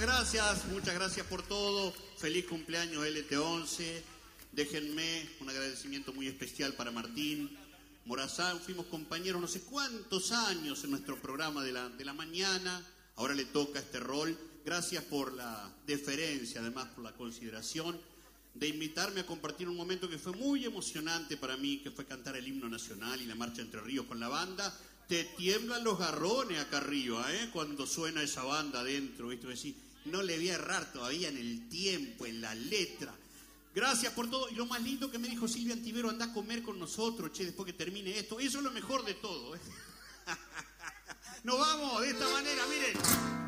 muchas gracias por todo. Feliz cumpleaños LT11. Déjenme un agradecimiento muy especial para Martín Morazán. Fuimos compañeros no sé cuántos años en nuestro programa de la mañana. Ahora le toca este rol. Gracias por la deferencia, además por la consideración de invitarme a compartir un momento que fue muy emocionante para mí, que fue cantar el himno nacional y la marcha Entre Ríos con la banda. Te tiemblan los garrones acá arriba, cuando suena esa banda adentro, ¿viste? Decís, no le voy a errar todavía en el tiempo, en la letra. Gracias por todo. Y lo más lindo que me dijo Silvia Antivero, anda a comer con nosotros, che, después que termine esto. Eso es lo mejor de todo, Nos vamos de esta manera, miren.